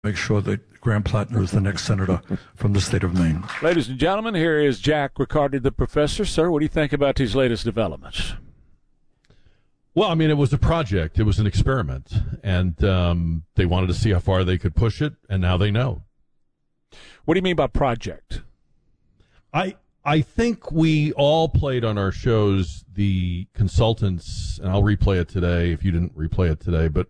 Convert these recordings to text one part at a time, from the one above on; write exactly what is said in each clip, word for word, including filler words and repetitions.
make sure that Graham Plattner is the next senator from the state of Maine. Ladies and gentlemen, here is Jack Riccardi, the professor. Sir, what do you think about these latest developments? Well, I mean, it was a project. It was an experiment. And um, they wanted to see how far they could push it, and now they know. What do you mean by project? I I think we all played on our shows the consultants, and I'll replay it today if you didn't replay it today, but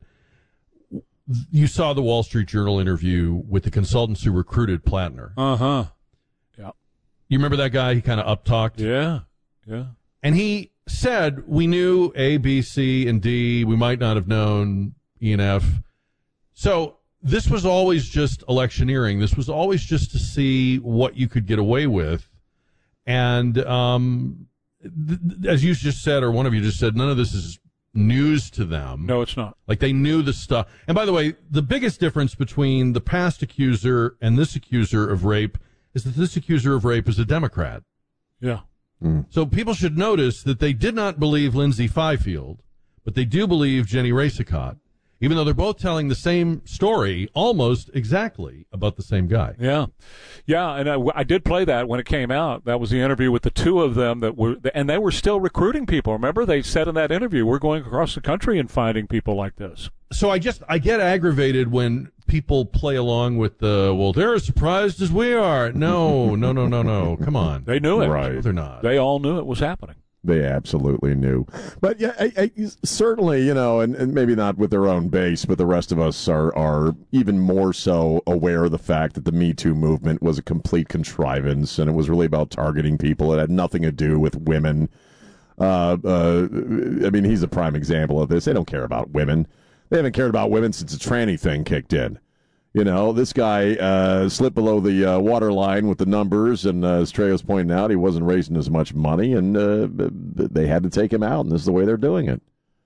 you saw the Wall Street Journal interview with the consultants who recruited Plattner. Uh-huh. Yeah. You remember that guy? He kind of up-talked? Yeah, yeah. And he said, we knew A, B, C, and D. We might not have known E and F. So this was always just electioneering. This was always just to see what you could get away with. And um, th- as you just said, or one of you just said, none of this is news to them. No, it's not. Like, they knew the stuff. And by the way, the biggest difference between the past accuser and this accuser of rape is that this accuser of rape is a Democrat. Yeah. Mm. So people should notice that they did not believe Lindsay Fifield, but they do believe Jenny Racicot, even though they're both telling the same story almost exactly about the same guy. Yeah. Yeah, and I, I did play that when it came out. That was the interview with the two of them, that were, and they were still recruiting people. Remember, they said in that interview, we're going across the country and finding people like this. So I just, I get aggravated when people play along with the, well, they're as surprised as we are. No, no, no, no, no. Come on. They knew it. Right. No, they're not. They all knew it was happening. They absolutely knew. But yeah, I, I, certainly, you know, and, and maybe not with their own base, but the rest of us are, are even more so aware of the fact that the Me Too movement was a complete contrivance, and it was really about targeting people. It had nothing to do with women. Uh, uh, I mean, he's a prime example of this. They don't care about women. They haven't cared about women since the tranny thing kicked in. You know, this guy uh, slipped below the uh, waterline with the numbers, and uh, as Trey was pointing out, he wasn't raising as much money, and uh, they had to take him out, and this is the way they're doing it.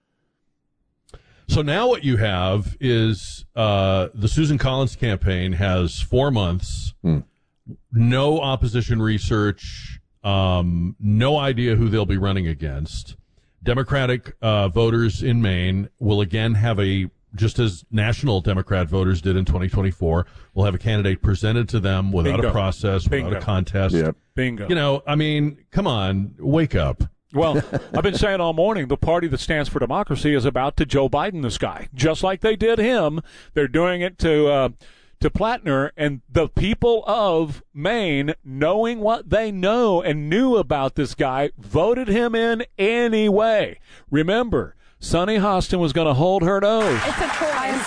So now what you have is uh, the Susan Collins campaign has four months, hmm. no opposition research, um, no idea who they'll be running against. Democratic uh, voters in Maine will again have a, just as national Democrat voters did in twenty twenty-four, will have a candidate presented to them without Bingo. a process, Bingo. without a contest. Yep. Bingo. You know, I mean, come on, wake up. Well, I've been saying all morning, the party that stands for democracy is about to Joe Biden this guy. Just like they did him, they're doing it to uh, to Plattner, and the people of Maine, knowing what they know and knew about this guy, voted him in anyway. Remember, Sonny Hostin was going to hold her nose. It's a choice. I am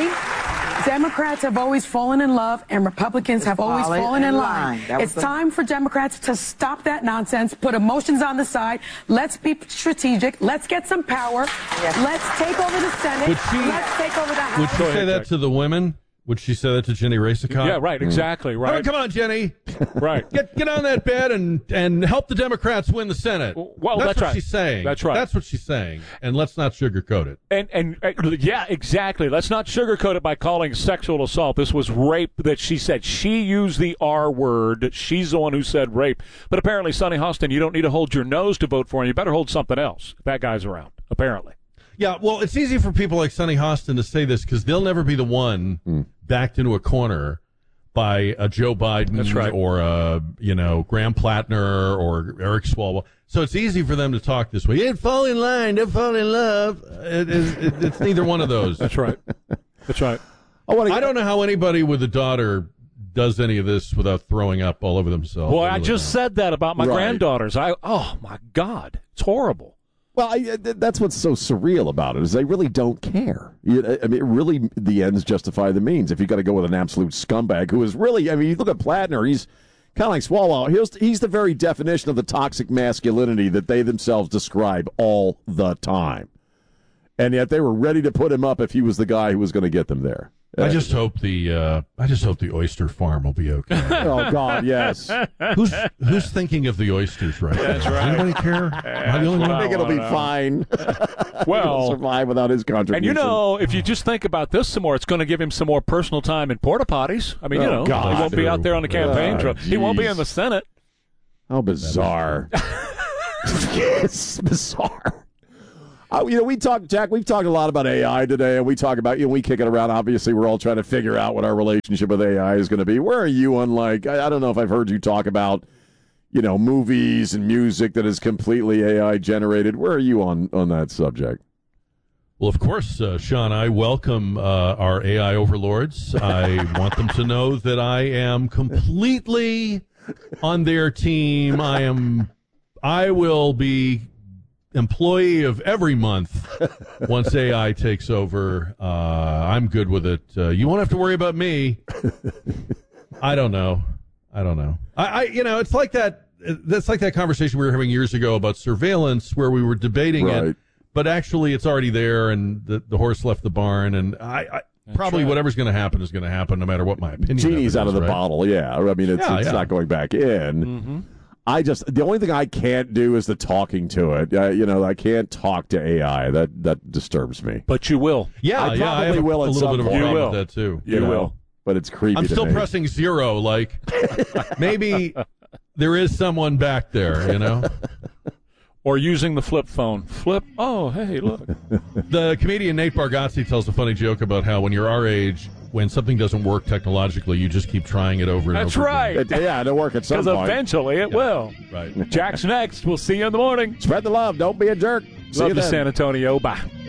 sorry. Democrats have always fallen in love, and Republicans have always Fallen fallen in in line. line. That was It's the- time for Democrats to stop that nonsense, put emotions on the side. Let's be strategic. Let's get some power. Yes. Let's take over the Senate. Would she- Let's take over the Would House. she Go say ahead, that Jack. to the women? Would she say that to Jenny Racicot? Yeah, right, exactly, Oh, right. come on, Jenny. Right. Get get on that bed and, and help the Democrats win the Senate. Well, that's, that's what right. she's saying. That's right. That's what she's saying. And let's not sugarcoat it. And, and uh, yeah, exactly. Let's not sugarcoat it by calling sexual assault. This was rape that she said. She used the R word. She's the one who said rape. But apparently, Sonny Hostin, you don't need to hold your nose to vote for him. You better hold something else if that guy's around, apparently. Yeah, well, it's easy for people like Sonny Hostin to say this because they'll never be the one Mm. backed into a corner by a Joe Biden That's right. or a, you know, Graham Plattner or Eric Swalwell. So it's easy for them to talk this way. Yeah, fall in line, don't fall in love. It is, it, it's neither one of those. That's right. That's right. I, wanna I don't know how anybody with a daughter does any of this without throwing up all over themselves. Boy, I I really just don't. said that about my Right. granddaughters. I oh my God, it's horrible. Well, I, that's what's so surreal about it is they really don't care. You, I mean, really, the ends justify the means. If you got to go with an absolute scumbag who is really, I mean, you look at Plattner, he's kind of like Swalwell. He's, he's the very definition of the toxic masculinity that they themselves describe all the time. And yet they were ready to put him up if he was the guy who was going to get them there. I just hope the uh, I just hope the oyster farm will be okay. Oh, God, yes. who's who's thinking of the oysters right That's now? right. Does anybody care? Am I the only I one? think it'll be know. fine. He'll Well, survive without his contribution. and you know, if you just think about this some more, it's going to give him some more personal time in porta potties. I mean, you Oh, know, God. he won't be out there on the campaign Oh, trail. He won't be geez. in the Senate. How bizarre. It's bizarre. Uh, you know, we talked, Jack, we've talked a lot about A I today, and we talk about, you know, we kick it around. Obviously, we're all trying to figure out what our relationship with A I is going to be. Where are you on, like, I, I don't know if I've heard you talk about, you know, movies and music that is completely A I generated. Where are you on, on that subject? Well, of course, uh, Sean, I welcome uh, our A I overlords. I want them to know that I am completely on their team. I am, I will be employee of every month once A I takes over. Uh, I'm good with it. Uh, you won't have to worry about me. I don't know. I don't know. I, I, you know, it's like that. That's like that conversation we were having years ago about surveillance, where we were debating Right. it, but actually it's already there, and the, the horse left the barn. And I, I probably right. whatever's going to happen is going to happen, no matter what my opinion. Genie's of it out is, of the right? bottle, yeah. I mean, it's, Yeah, it's yeah. not going back in. Mm-hmm. I just, the only thing I can't do is the talking to it. Uh, you know, I can't talk to A I. That that disturbs me. But you will. Yeah, I yeah, I have probably a, will a at little some bit of a point. problem You with will. that too. You know, will. But it's creepy I'm to still me. pressing zero. Like maybe there is someone back there, you know. Or using the flip phone. Flip. Oh, hey, look. The comedian Nate Bargatze tells a funny joke about how when you're our age, when something doesn't work technologically, you just keep trying it over and That's over right. again. It- yeah, it'll work at some Because point. eventually it will. Right. Jack's next. We'll see you in the morning. Spread the love. Don't be a jerk. See Love you you, then. San Antonio. Bye.